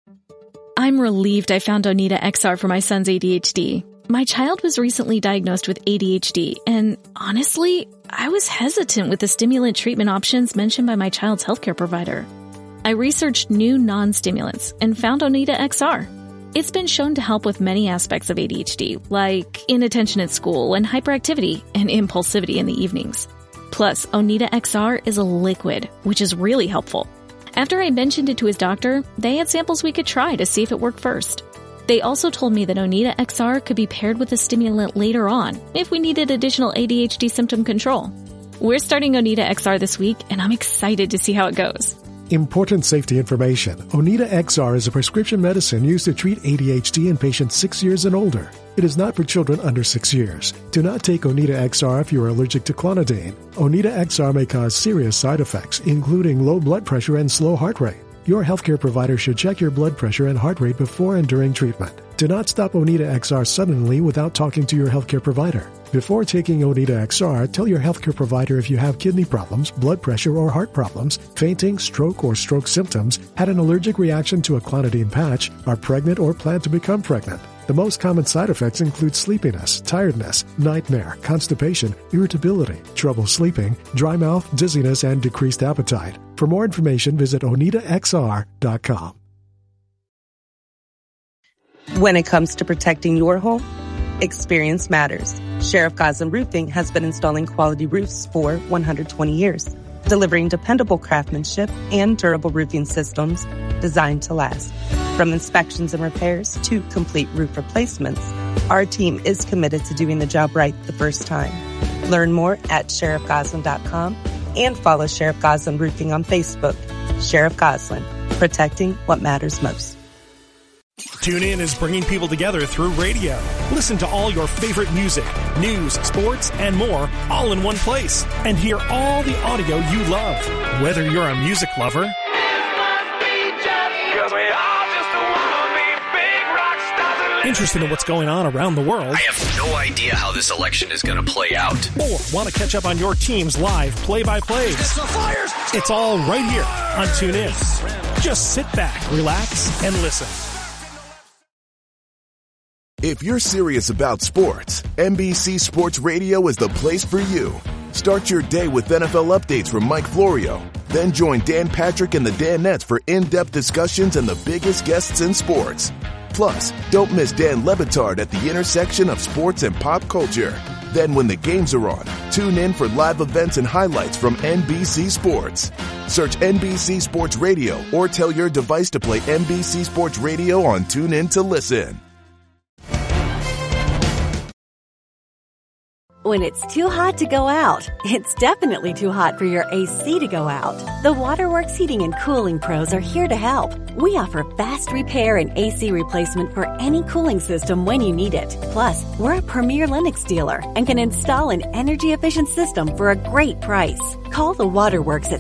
I'm relieved I found Oneida XR for my son's ADHD. My child was recently diagnosed with ADHD, and honestly, I was hesitant with the stimulant treatment options mentioned by my child's healthcare provider. I researched new non-stimulants and found Oneida XR. It's been shown to help with many aspects of ADHD, like inattention at school and hyperactivity and impulsivity in the evenings. Plus, Oneida XR is a liquid, which is really helpful. After I mentioned it to his doctor, they had samples we could try to see if it worked first. They also told me that Oneida XR could be paired with a stimulant later on if we needed additional ADHD symptom control. We're starting Oneida XR this week, and I'm excited to see how it goes. Important safety information. Oneida XR is a prescription medicine used to treat ADHD in patients 6 years and older. It is not for children under 6 years. Do not take Oneida XR if you are allergic to clonidine. Oneida XR may cause serious side effects, including low blood pressure and slow heart rate. Your healthcare provider should check your blood pressure and heart rate before and during treatment. Do not stop Oneida XR suddenly without talking to your healthcare provider. Before taking Oneida XR, tell your healthcare provider if you have kidney problems, blood pressure or heart problems, fainting, stroke or stroke symptoms, had an allergic reaction to a clonidine patch, are pregnant or plan to become pregnant. The most common side effects include sleepiness, tiredness, nightmare, constipation, irritability, trouble sleeping, dry mouth, dizziness, and decreased appetite. For more information, visit OneidaXR.com. When it comes to protecting your home, experience matters. Sheriff Goslin Roofing has been installing quality roofs for 120 years, delivering dependable craftsmanship and durable roofing systems designed to last. From inspections and repairs to complete roof replacements, our team is committed to doing the job right the first time. Learn more at sheriffgoslin.com and follow Sheriff Goslin Roofing on Facebook. Sheriff Goslin, protecting what matters most. TuneIn is bringing people together through radio. Listen to all your favorite music, news, sports, and more all in one place. And hear all the audio you love. Whether you're a music lover interested in what's going on around the world, I have no idea how this election is going to play out, or want to catch up on your team's live play-by-plays. It's all right here on TuneIn. Just sit back, relax, and listen. If you're serious about sports, NBC Sports Radio is the place for you. Start your day with NFL updates from Mike Florio. Then join Dan Patrick and the Danettes for in-depth discussions and the biggest guests in sports. Plus, don't miss Dan Le Batard at the intersection of sports and pop culture. Then when the games are on, tune in for live events and highlights from NBC Sports. Search NBC Sports Radio or tell your device to play NBC Sports Radio on TuneIn to listen. When it's too hot to go out, it's definitely too hot for your AC to go out. The Waterworks Heating and Cooling Pros are here to help. We offer fast repair and AC replacement for any cooling system when you need it. Plus, we're a premier Lennox dealer and can install an energy-efficient system for a great price. Call the Waterworks at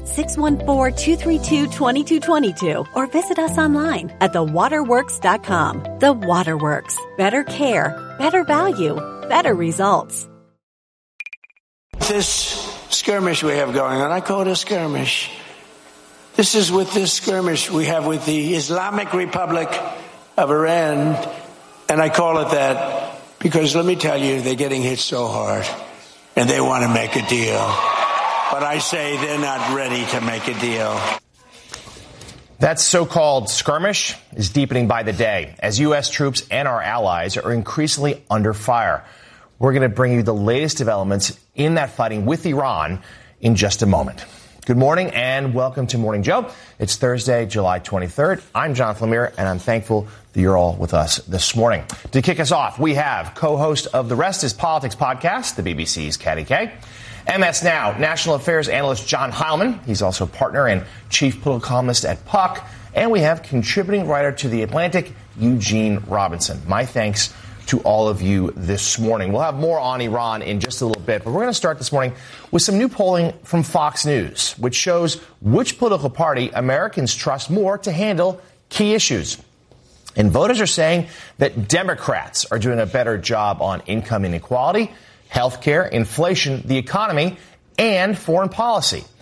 614-232-2222 or visit us online at thewaterworks.com. The Waterworks. Better care, better value, better results. This skirmish we have going on, I call it a skirmish. This is with this skirmish we have with the Islamic Republic of Iran, and I call it that because let me tell you, they're getting hit so hard, and they want to make a deal. But I say they're not ready to make a deal. That so-called skirmish is deepening by the day as U.S. troops and our allies are increasingly under fire. We're going to bring you the latest developments in that fighting with Iran in just a moment. Good morning and welcome to Morning Joe. It's Thursday, July 23rd. I'm Jonathan Lemire, and I'm thankful that you're all with us this morning. To kick us off, we have co-host of The Rest is Politics podcast, the BBC's Katty Kay. MS Now national affairs analyst John Heilman. He's also partner and chief political columnist at Puck. And we have contributing writer to The Atlantic, Eugene Robinson. My thanks to all of you this morning. We'll have more on Iran in just a little bit, but we're going to start this morning with some new polling from Fox News, which shows which political party Americans trust more to handle key issues. And voters are saying that Democrats are doing a better job on income inequality, health care, inflation, the economy, and foreign policy.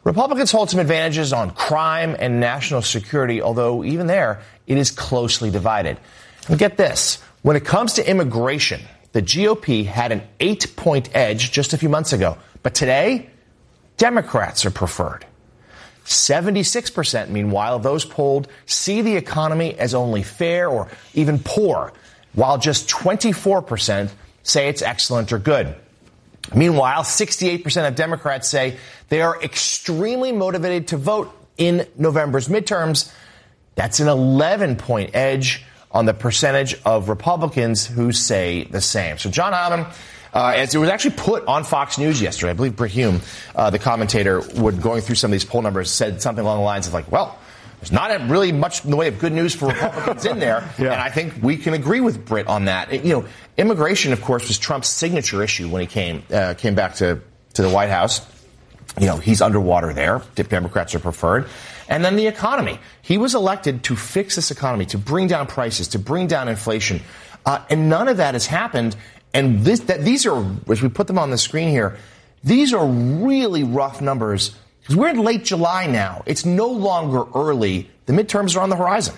Republicans hold some advantages on crime and national security, although even there, it is closely divided. And get this, when it comes to immigration, the GOP had an 8-point edge just a few months ago. But today, Democrats are preferred. 76%, meanwhile, of those polled see the economy as only fair or even poor, while just 24% say it's excellent or good. Meanwhile, 68% of Democrats say they are extremely motivated to vote in November's midterms. That's an 11-point edge on the percentage of Republicans who say the same. So John Heilemann, as it was actually put on Fox News yesterday, I believe Brit Hume, the commentator, when going through some of these poll numbers, said something along the lines of like, well, there's not really much in the way of good news for Republicans in there. Yeah. And I think we can agree with Brit on that. Immigration, of course, was Trump's signature issue when he came back to the White House. He's underwater there. Democrats are preferred. And then the economy. He was elected to fix this economy, to bring down prices, to bring down inflation. And none of that has happened. And these are, as we put them on the screen here, these are really rough numbers. Because we're in late July now. It's no longer early. The midterms are on the horizon.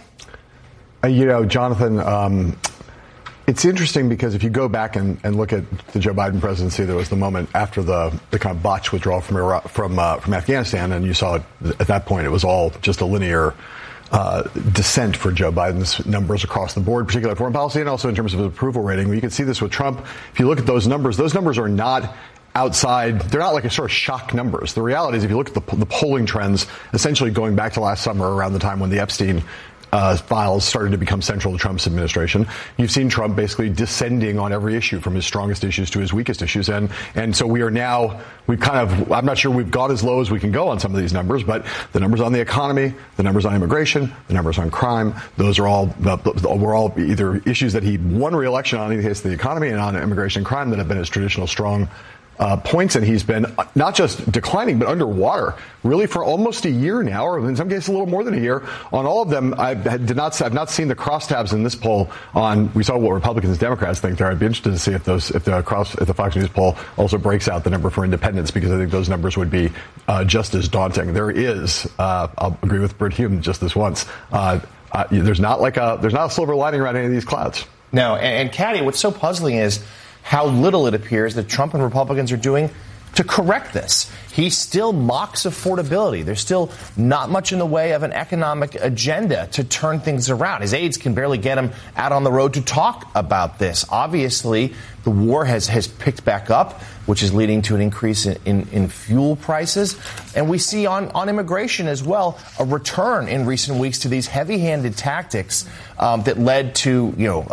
Jonathan, it's interesting because if you go back and look at the Joe Biden presidency, there was the moment after the kind of botched withdrawal from Afghanistan, and you saw at that point it was all just a linear descent for Joe Biden's numbers across the board, particularly foreign policy and also in terms of his approval rating. You can see this with Trump. If you look at those numbers are not outside. They're not like a sort of shock numbers. The reality is if you look at the polling trends, essentially going back to last summer around the time when the Epstein files started to become central to Trump's administration, you've seen Trump basically descending on every issue from his strongest issues to his weakest issues. And so we are now, I'm not sure we've got as low as we can go on some of these numbers, but the numbers on the economy, the numbers on immigration, the numbers on crime, those are all, were all either issues that he won re-election on in the case of the economy and on immigration and crime that have been his traditional strong points, and he's been not just declining, but underwater, really for almost a year now, or in some cases a little more than a year. On all of them, I've not seen the crosstabs in this poll on. We saw what Republicans and Democrats think there. I'd be interested to see if the Fox News poll also breaks out the number for independents, because I think those numbers would be just as daunting. There is, I'll agree with Brit Hume just this once. There's not a silver lining around any of these clouds. No, and Caddy, what's so puzzling is how little it appears that Trump and Republicans are doing to correct this. He still mocks affordability. There's still not much in the way of an economic agenda to turn things around. His aides can barely get him out on the road to talk about this. Obviously, the war has picked back up, which is leading to an increase in fuel prices. And we see on immigration as well a return in recent weeks to these heavy-handed tactics that led to,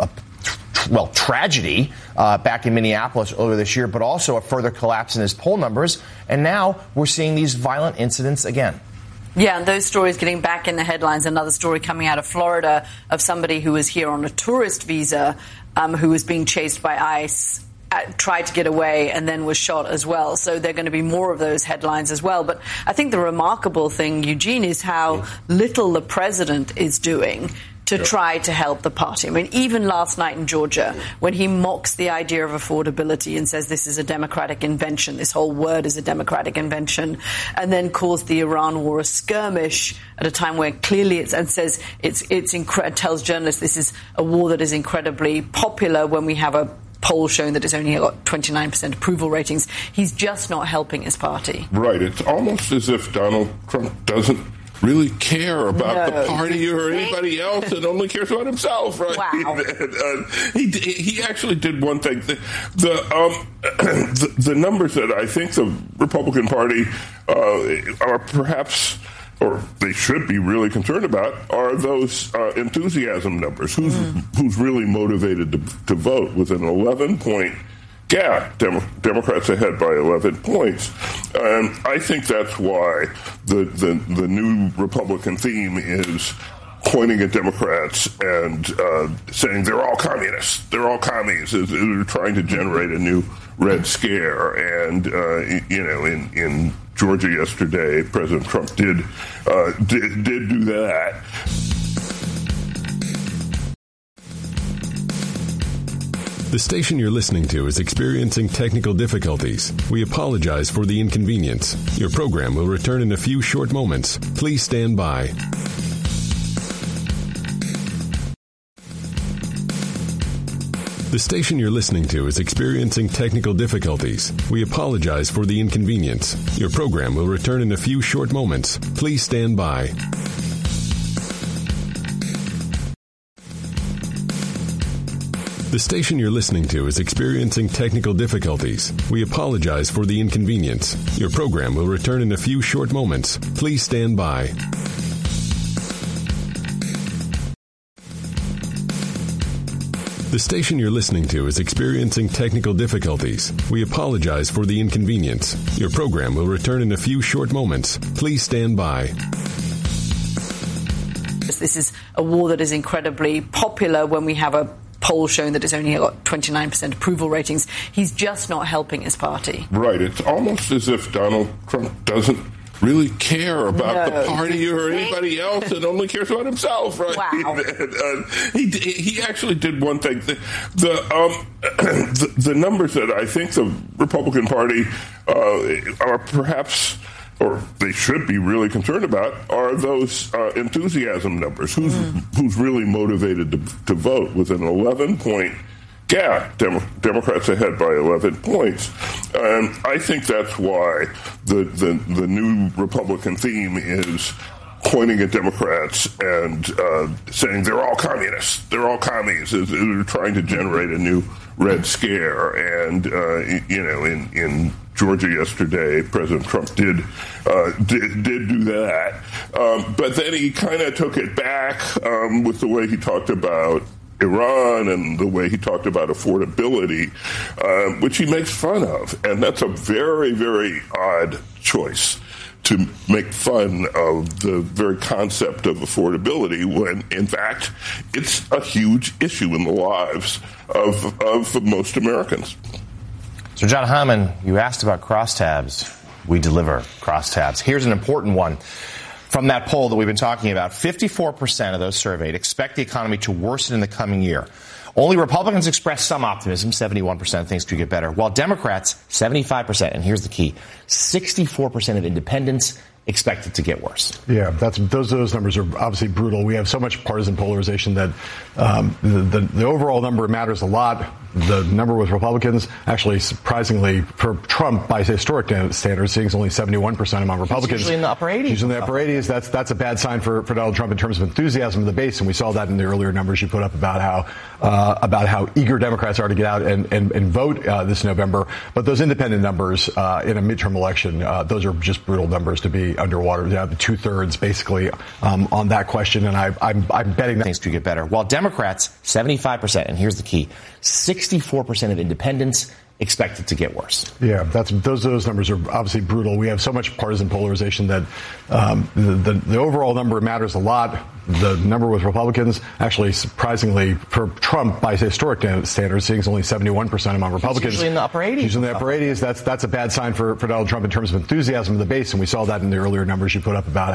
tragedy back in Minneapolis earlier this year, but also a further collapse in his poll numbers. And now we're seeing these violent incidents again. Yeah, and those stories getting back in the headlines. Another story coming out of Florida of somebody who was here on a tourist visa who was being chased by ICE, tried to get away and then was shot as well. So there are going to be more of those headlines as well. But I think the remarkable thing, Eugene, is how little the president is doing to try to help the party. I mean, even last night in Georgia, when he mocks the idea of affordability and says this is a Democratic invention, this whole word is a Democratic invention, and then calls the Iran war a skirmish at a time where clearly tells journalists this is a war that is incredibly popular when we have a poll showing that it's only got 29% approval ratings. He's just not helping his party. Right. It's almost as if Donald Trump doesn't really care about the party or anybody else and only cares about himself, right? Wow. He actually did one thing. The numbers that I think the Republican Party are perhaps, or they should be really concerned about, are those enthusiasm numbers. Who's really motivated to vote with an 11-point gap, Democrats ahead by 11 points. And I think that's why the new Republican theme is pointing at Democrats and saying they're all communists. They're all commies. They're trying to generate a new Red Scare. And, in Georgia yesterday, President Trump did do that. The station you're listening to is experiencing technical difficulties. We apologize for the inconvenience. Your program will return in a few short moments. Please stand by. The station you're listening to is experiencing technical difficulties. We apologize for the inconvenience. Your program will return in a few short moments. Please stand by. The station you're listening to is experiencing technical difficulties. We apologize for the inconvenience. Your program will return in a few short moments. Please stand by. The station you're listening to is experiencing technical difficulties. We apologize for the inconvenience. Your program will return in a few short moments. Please stand by. This is a war that is incredibly popular when we have a poll showing that it's only got 29% approval ratings. He's just not helping his party. Right. It's almost as if Donald Trump doesn't really care about the party or anybody else and only cares about himself, right? Wow. He actually did one thing. The numbers that I think the Republican Party are perhaps, or they should be really concerned about, are those enthusiasm numbers. Who's really motivated to vote? With an 11-point gap, Democrats ahead by 11 points. And I think that's why the new Republican theme is pointing at Democrats and saying they're all communists. They're all commies. They're trying to generate a new Red Scare. And, in Georgia yesterday, President Trump did do that. But then he kind of took it back with the way he talked about Iran and the way he talked about affordability, which he makes fun of. And that's a very, very odd choice, to make fun of the very concept of affordability when, in fact, it's a huge issue in the lives of most Americans. So, John Hyman, you asked about crosstabs. We deliver crosstabs. Here's an important one. From that poll that we've been talking about, 54% of those surveyed expect the economy to worsen in the coming year. Only Republicans expressed some optimism, 71% things could get better, while Democrats, 75%, and here's the key, 64% of independents expect it to get worse. Yeah, those numbers are obviously brutal. We have so much partisan polarization that the overall number matters a lot. The number with Republicans, actually, surprisingly, for Trump, by historic standards, seeing only 71% among Republicans. He's usually in the upper 80s. He's in the upper 80s. That's a bad sign for Donald Trump in terms of enthusiasm of the base, and we saw that in the earlier numbers you put up about how eager Democrats are to get out and vote this November. But those independent numbers in a midterm election, those are just brutal numbers to be underwater. You have 2/3 basically on that question, and I'm betting that things could get better. While Democrats, 75%, and here's the key, 64% of independents expect it to get worse. Yeah, those numbers are obviously brutal. We have so much partisan polarization that the overall number matters a lot. The number with Republicans, actually, surprisingly, for Trump, by historic standards, seeing only 71% among Republicans. He's usually in the upper 80s. He's in the upper 80s. That's a bad sign for Donald Trump in terms of enthusiasm of the base, and we saw that in the earlier numbers you put up about